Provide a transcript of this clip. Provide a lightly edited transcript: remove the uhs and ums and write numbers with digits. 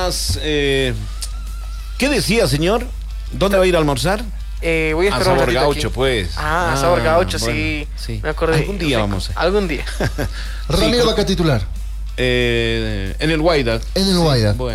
¿Qué decía, señor? ¿Dónde va a ir a almorzar? Voy a A esperar un Sabor ratito Gaucho, aquí. pues. Sabor Gaucho, bueno, sí. Me acordé. Algún día Rico. vamos a ir. Algún día. Ramiro Vaca titular. En el Wydad. En el Wydad. Bueno.